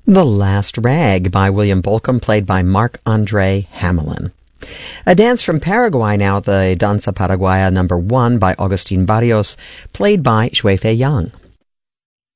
The Last Rag by William Bolcom, played by Marc-Andre Hamelin. A dance from Paraguay now, the Danza Paraguaya No. 1 by Agustin Barrios, played by Xue Fei Yang.